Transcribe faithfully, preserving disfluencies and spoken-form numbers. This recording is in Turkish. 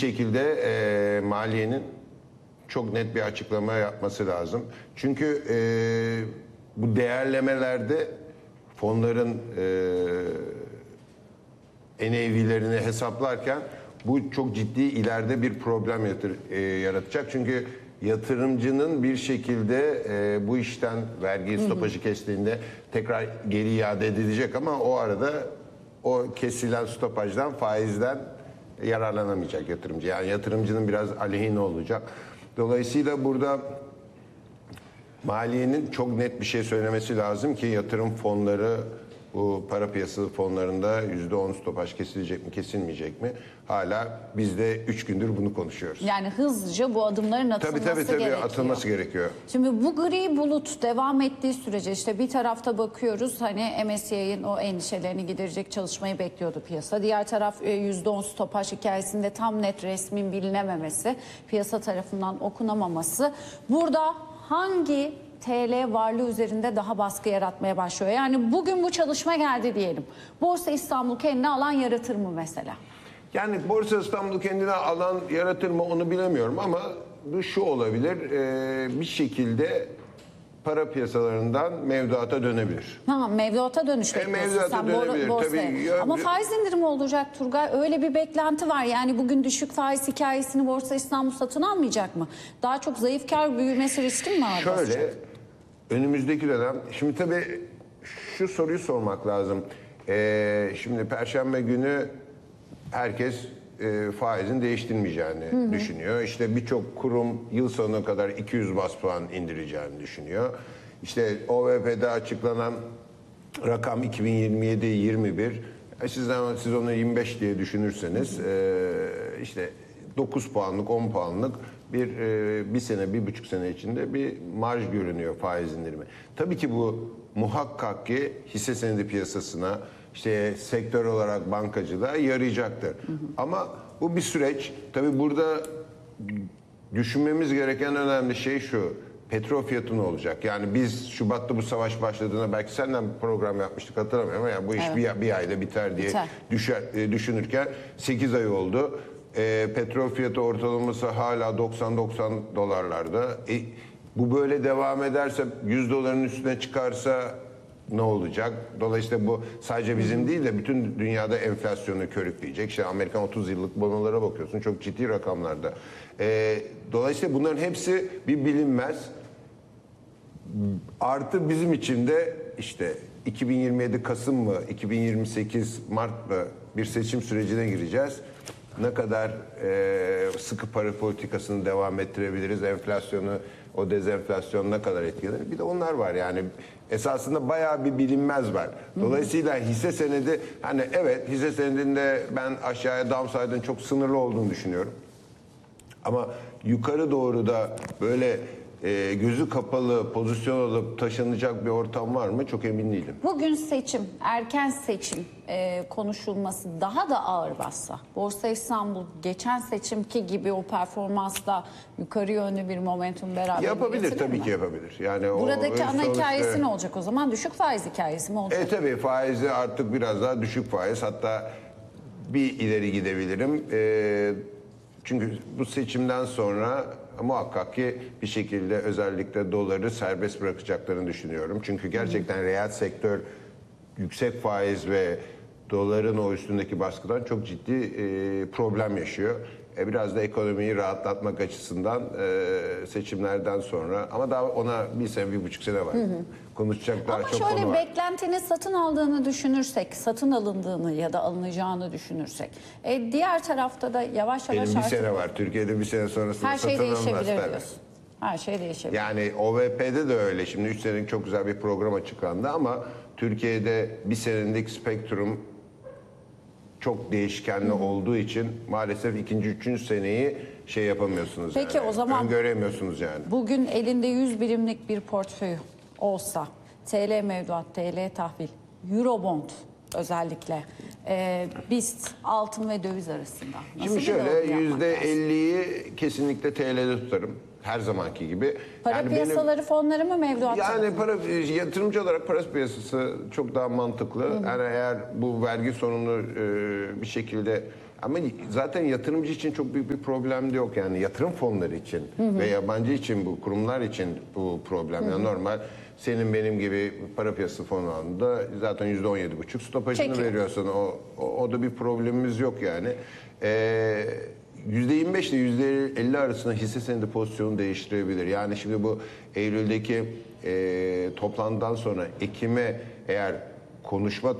şekilde e, maliyenin çok net bir açıklama yapması lazım. Çünkü e, bu değerlemelerde fonların e, N A V'lerini hesaplarken bu çok ciddi ileride bir problem yatır, e, yaratacak. Çünkü yatırımcının bir şekilde e, bu işten vergi stopajı kestiğinde tekrar geri iade edilecek ama o arada o kesilen stopajdan, faizden yararlanamayacak yatırımcı. Yani yatırımcının biraz aleyhine olacak. Dolayısıyla burada maliyenin çok net bir şey söylemesi lazım ki yatırım fonları, bu para piyasası fonlarında yüzde on stopaj kesilecek mi, kesilmeyecek mi? Hala biz de üç gündür bunu konuşuyoruz. Yani hızlıca bu adımların atılması tabii, tabii, tabii, gerekiyor. atılması gerekiyor. Şimdi bu gri bulut devam ettiği sürece işte bir tarafta bakıyoruz hani M S C I'nin o endişelerini giderecek çalışmayı bekliyordu piyasa. Diğer taraf yüzde on stopaj hikayesinde tam net resmin bilinememesi, piyasa tarafından okunamaması. Burada hangi T L varlığı üzerinde daha baskı yaratmaya başlıyor? Yani bugün bu çalışma geldi diyelim. Borsa İstanbul kendine alan yaratır mı mesela? Yani Borsa İstanbul kendine alan yaratır mı onu bilemiyorum ama bu şu olabilir, e, bir şekilde para piyasalarından mevduata dönebilir. Ha, mevduata dönüş bekliyorsun e, mevduata sen dönebilir, borsaya. tabii. Ya, ama faiz indirimi olacak Turgay. Öyle bir beklenti var. Yani bugün düşük faiz hikayesini Borsa İstanbul satın almayacak mı? Daha çok zayıf kar büyümesi riski mi var? Şöyle, basacak? önümüzdeki dönem, şimdi tabii şu soruyu sormak lazım. Ee, şimdi Perşembe günü herkes e, faizin değiştirmeyeceğini hı hı. düşünüyor. İşte birçok kurum yıl sonuna kadar iki yüz bas puan indireceğini düşünüyor. İşte O V P'de açıklanan rakam iki bin yirmi yedi yirmi bir. Siz, siz onu yirmi beş diye düşünürseniz e, işte dokuz puanlık, on puanlık bir e, bir sene, bir buçuk sene içinde bir marj görünüyor faiz indirimi. Tabii ki bu muhakkak ki hisse senedi piyasasına, işte sektör olarak bankacılığa yarayacaktır. Hı hı. Ama bu bir süreç. Tabii burada düşünmemiz gereken önemli şey şu. Petrol fiyatı ne olacak? Yani biz Şubat'ta bu savaş başladığında belki senden bir program yapmıştık, hatırlamıyorum ama yani bu iş evet. bir, bir ayda biter diye biter. Düşer, düşünürken sekiz ay oldu. E, petrol fiyatı ortalaması hala doksan doksan dolarlarda. E, bu böyle devam ederse, yüz doların üstüne çıkarsa ne olacak? Dolayısıyla bu sadece bizim değil de bütün dünyada enflasyonu körükleyecek. İşte Amerikan otuz yıllık bonolara bakıyorsun, çok ciddi rakamlarda. E, dolayısıyla bunların hepsi bir bilinmez. Artı bizim için de işte iki bin yirmi yedi Kasım mı, iki bin yirmi sekiz Mart mı bir seçim sürecine gireceğiz. Ne kadar e, sıkı para politikasını devam ettirebiliriz, enflasyonu, o dezenflasyon ne kadar etkilenir? Bir de onlar var yani. Esasında bayağı bir bilinmez var. Dolayısıyla hisse senedi, hani evet hisse senedinde ben aşağıya downside'ın çok sınırlı olduğunu düşünüyorum. Ama yukarı doğru da böyle e, gözü kapalı pozisyon alıp taşınacak bir ortam var mı? Çok emin değilim. Bugün seçim, erken seçim e, konuşulması daha da ağır bassa, Borsa İstanbul geçen seçimki gibi o performansla yukarı yönlü bir momentum beraber yapabilir, tabii mi? Ki yapabilir. Yani buradaki o, ana sonuçta hikayesi ne olacak o zaman? Düşük faiz hikayesi mi olacak? E tabii faizi artık biraz daha düşük faiz, hatta bir ileri gidebilirim. E, çünkü bu seçimden sonra muhakkak ki bir şekilde özellikle doları serbest bırakacaklarını düşünüyorum. Çünkü gerçekten hmm. reel sektör yüksek faiz ve doların o üstündeki baskıdan çok ciddi e, problem yaşıyor. E, biraz da ekonomiyi rahatlatmak açısından e, seçimlerden sonra, ama daha ona bir sene, bir buçuk sene var. Hı hı. Konuşacak daha ama çok konu var. Ama şöyle beklentinin satın aldığını düşünürsek, satın alındığını ya da alınacağını düşünürsek. E, diğer tarafta da yavaş yavaş Benim bir artık... sene var. Türkiye'de bir sene sonrasında her şey satın alınmaz. değişebilir diyorsun. Her şey değişebilir. Yani O V P'de de öyle. Şimdi üç senelik çok güzel bir program açıklandı ama Türkiye'de bir senelik spektrum çok değişkenli Hı. olduğu için maalesef ikinci, üçüncü seneyi şey yapamıyorsunuz. Peki yani. O zaman öngöremiyorsunuz yani. Bugün elinde yüz birimlik bir portföy olsa, T L mevduat, T L tahvil, Eurobond özellikle, e, BIST, altın ve döviz arasında. Nasıl Şimdi şöyle yüzde elliyi kesinlikle T L'de tutarım. Her zamanki gibi. Para yani piyasaları benim, fonları mı mevduat? Yani para, yatırımcı olarak para piyasası çok daha mantıklı. Hı hı. Yani eğer bu vergi sorunu e, bir şekilde Ama zaten yatırımcı için çok büyük bir problem de yok. Yani yatırım fonları için ve yabancı için, bu kurumlar için bu problem. Yani normal senin benim gibi para piyasası fonu alanında zaten yüzde on yedi buçuk stopajını Çekiyor. veriyorsun. O, o, o da bir problemimiz yok yani. Ee, yüzde yirmi beş ile yüzde elli arasında hisse senedi pozisyonu değiştirebilir. Yani şimdi bu Eylül'deki e, toplantıdan sonra Ekim'e eğer konuşma